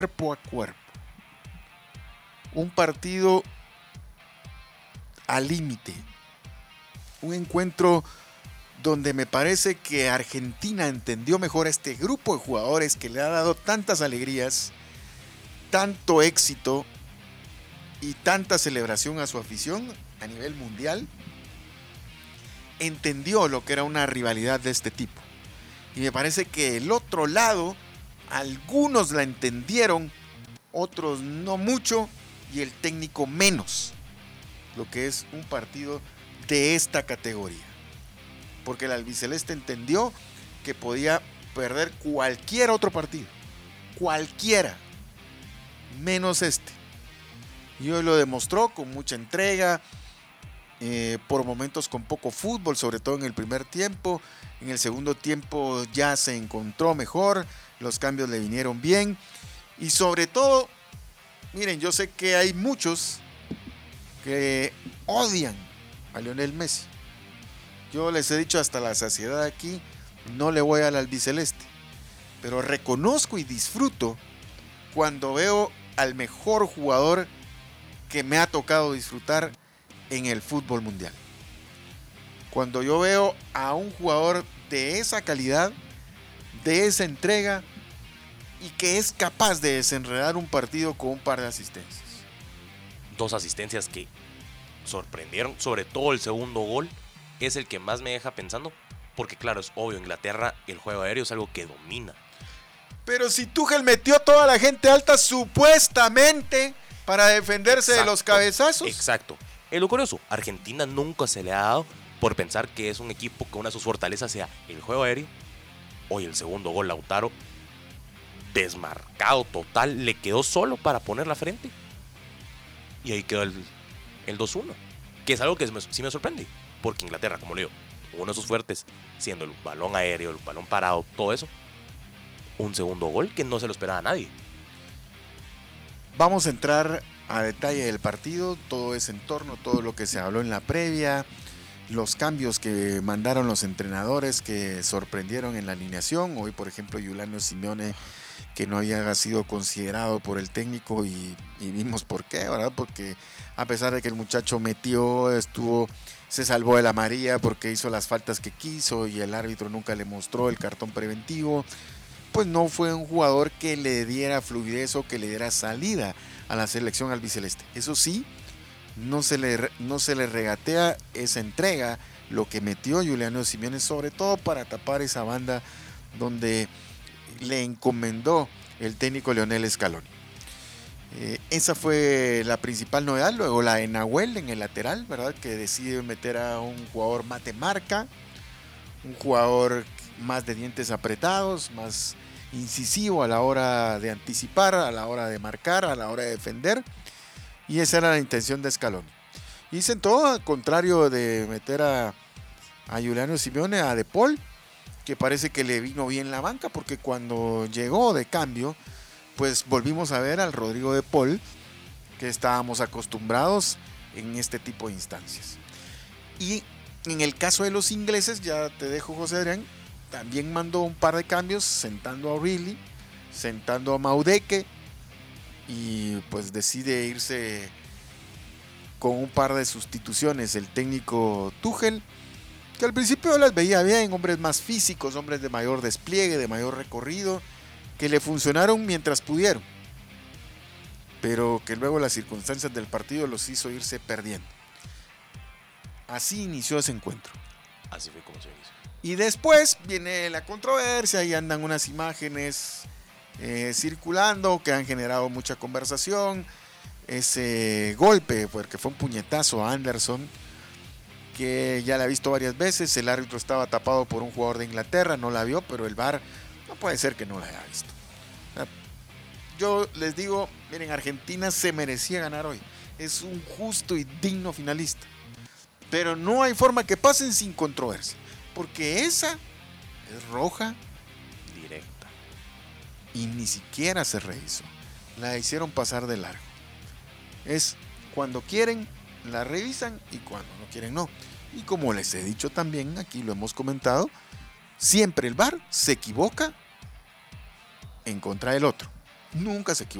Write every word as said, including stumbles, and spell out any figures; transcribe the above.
cuerpo a cuerpo. Un partido al límite. Un encuentro donde me parece que Argentina entendió mejor a este grupo de jugadores que le ha dado tantas alegrías, tanto éxito y tanta celebración a su afición a nivel mundial. Entendió lo que era una rivalidad de este tipo. Y me parece que el otro lado, algunos la entendieron, otros no mucho, y el técnico menos, lo que es un partido de esta categoría. Porque el albiceleste entendió que podía perder cualquier otro partido, cualquiera, menos este. Y hoy lo demostró con mucha entrega, eh, por momentos con poco fútbol, sobre todo en el primer tiempo. En el segundo tiempo ya se encontró mejor, los cambios le vinieron bien. Y sobre todo, miren, yo sé que hay muchos que odian a Lionel Messi. Yo les he dicho hasta la saciedad aquí, no le voy al albiceleste, pero reconozco y disfruto cuando veo al mejor jugador que me ha tocado disfrutar en el fútbol mundial. Cuando yo veo a un jugador de esa calidad, de esa entrega, y que es capaz de desenredar un partido con un par de asistencias. Dos asistencias que sorprendieron, sobre todo el segundo gol. Es el que más me deja pensando, porque claro, es obvio, Inglaterra el juego aéreo es algo que domina. Pero si Tuchel metió toda la gente alta supuestamente para defenderse exacto, de los cabezazos. Exacto. Es lo curioso, Argentina nunca se le ha dado por pensar que es un equipo que una de sus fortalezas sea el juego aéreo. Hoy el segundo gol, Lautaro, desmarcado total, le quedó solo para poner la frente. Y ahí quedó el, el dos uno, que es algo que me, sí me sorprende. Porque Inglaterra, como le digo, uno de sus fuertes, siendo el balón aéreo, el balón parado, todo eso, un segundo gol que no se lo esperaba a nadie. Vamos a entrar a detalle del partido, todo ese entorno, todo lo que se habló en la previa, los cambios que mandaron los entrenadores que sorprendieron en la alineación. Hoy, por ejemplo, Giuliano Simeone, que no había sido considerado por el técnico, y, y vimos por qué, ¿verdad? Porque a pesar de que el muchacho metió, estuvo... se salvó de la amarilla porque hizo las faltas que quiso y el árbitro nunca le mostró el cartón preventivo, pues no fue un jugador que le diera fluidez o que le diera salida a la selección albiceleste. Eso sí, no se le, no se le regatea esa entrega, lo que metió Giuliano Simeone, sobre todo para tapar esa banda donde le encomendó el técnico Lionel Scaloni. Eh, esa fue la principal novedad. Luego la de Nahuel en el lateral, ¿verdad? Que decide meter a un jugador más de marca, un jugador más de dientes apretados, más incisivo a la hora de anticipar, a la hora de marcar, a la hora de defender. Y esa era la intención de Scaloni. Y sentó, al contrario de meter a, a Giuliano Simeone, a De Paul, que parece que le vino bien la banca, porque cuando llegó de cambio, pues volvimos a ver al Rodrigo De Paul que estábamos acostumbrados en este tipo de instancias. Y en el caso de los ingleses, ya te dejo, José Adrián, también mandó un par de cambios, sentando a O'Reilly, sentando a Maudeke, y pues decide irse con un par de sustituciones el técnico Tuchel, que al principio las veía bien, hombres más físicos, hombres de mayor despliegue, de mayor recorrido, que le funcionaron mientras pudieron, pero que luego las circunstancias del partido los hizo irse perdiendo. Así inició ese encuentro. Así fue como se inició. Y después viene la controversia y andan unas imágenes eh, circulando que han generado mucha conversación. Ese golpe, porque fue un puñetazo a Anderson, que ya la ha visto varias veces. El árbitro estaba tapado por un jugador de Inglaterra, no la vio, pero el V A R no puede ser que no la haya visto. Yo les digo, miren, Argentina se merecía ganar hoy. Es un justo y digno finalista. Pero no hay forma que pasen sin controversia, porque esa es roja directa y ni siquiera se revisó. La hicieron pasar de largo. Es cuando quieren la revisan y cuando no quieren no. Y como les he dicho también, aquí lo hemos comentado, siempre el V A R se equivoca en contra del otro. nunca se equivoca.